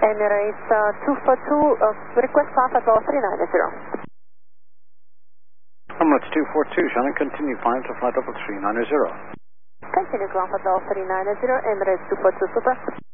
Emirates 242, request Alpha Golf 390. Emirates 242, Shannon, continue climb to flight level 390. Continue Alpha Golf 390, Emirates 242, super.